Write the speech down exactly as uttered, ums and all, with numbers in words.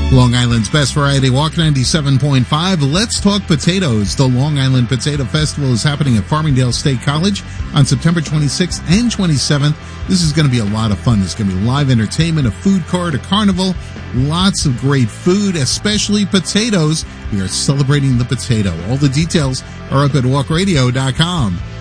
Long Island's best variety, Walk ninety-seven point five. Let's talk potatoes. The Long Island Potato Festival is happening at Farmingdale State College on September twenty-sixth and twenty-seventh. This is going to be a lot of fun. There's going to be live entertainment, a food court, a carnival, lots of great food, especially potatoes. We are celebrating the potato. All the details are up at walk radio dot com.